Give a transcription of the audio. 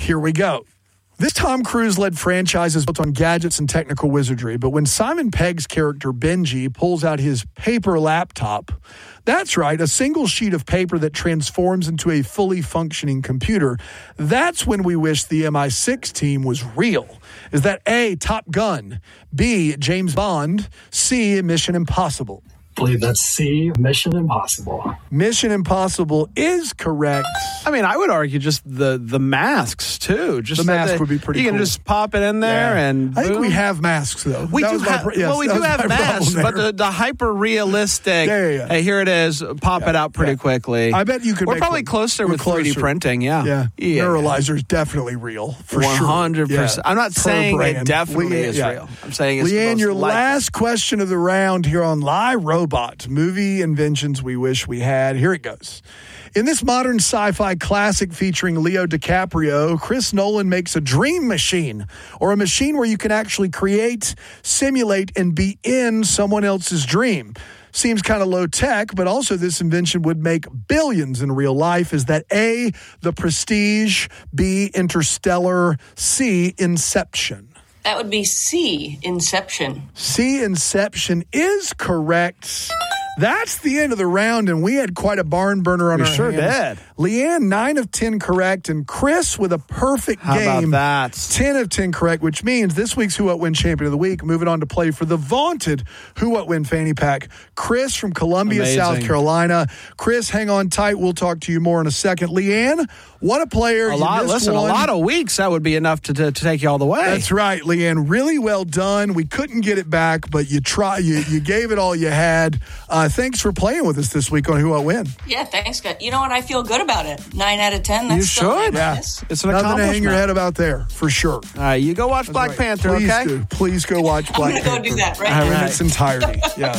Here we go. This Tom Cruise-led franchise is built on gadgets and technical wizardry, but when Simon Pegg's character Benji pulls out his paper laptop, that's right, a single sheet of paper that transforms into a fully functioning computer, that's when we wish the MI6 team was real. Is that A, Top Gun, B, James Bond, C, Mission Impossible? I believe that's C, Mission Impossible. Mission Impossible is correct. I mean, I would argue just the masks, too. Just the mask would be pretty cool. You can just pop it in there and I think boom. we have masks, though. We do have masks, but the hyper-realistic, hey, here it is, pop it out pretty quickly. I bet you could We're probably closer with 3D printing, yeah. Neuralizer is definitely real, for 100%. sure. 100%. I'm not saying it definitely is real. I'm saying it's Leanne, your likely. last question of the round here on Live Robot, movie inventions we wish we had. Here it goes. In this modern sci-fi classic featuring Leo DiCaprio, Chris Nolan makes a dream machine, or a machine where you can actually create, simulate, and be in someone else's dream. Seems kind of low tech, but also this invention would make billions in real life. Is that A, The Prestige, B, Interstellar, C, Inception? That would be C, Inception. C, Inception is correct. That's the end of the round, and we had quite a barn burner on our hands. We sure did. Leanne, 9 of 10 correct, and Chris with a perfect game. How about that? 10 of 10 correct, which means this week's Who What Win Champion of the Week, moving on to play for the vaunted Who What Win Fanny Pack. Chris from Columbia, South Carolina. Chris, hang on tight. We'll talk to you more in a second. Leanne, what a player. A lot of weeks, that would be enough to take you all the way. That's right, Leanne. Really well done. We couldn't get it back, but you gave it all you had. Thanks for playing with us this week on Who What Win. Yeah, thanks, guys. You know what? I feel good about it. 9 out of 10. That's you still should. Yeah. Nice. It's an Nothing accomplishment. to hang your head about there, for sure. All right, you go watch Black Panther, Please okay? do. Please go watch Black Panther. I'm going to go do that right In now. its entirety. Yeah.